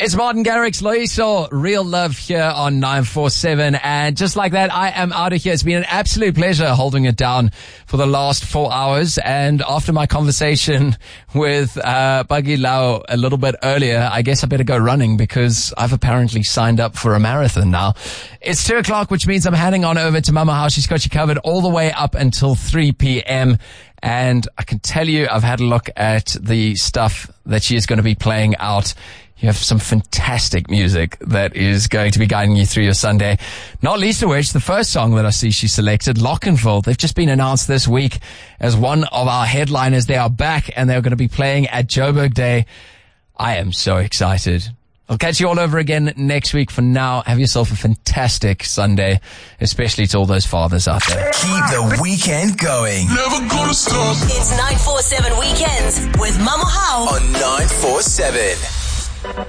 It's Martin Garrix, Loiso, Real Love here on 947. And just like that, I am out of here. It's been an absolute pleasure holding it down for the last 4 hours. And after my conversation with Buggy Lau a little bit earlier, I guess I better go running because I've apparently signed up for a marathon now. It's 2 o'clock, which means I'm heading on over to Mama House. She's got you covered all the way up until 3 p.m. And I can tell you, I've had a look at the stuff that she is going to be playing out. You have some fantastic music that is going to be guiding you through your Sunday. Not least of which, the first song that I see she selected, Lockenville. They've just been announced this week as one of our headliners. They are back and they're going to be playing at Joburg Day. I am so excited. I'll catch you all over again next week. For now, have yourself a fantastic Sunday, especially to all those fathers out there. Keep the weekend going. Never gonna stop. It's 947 Weekends with Mama How On 947.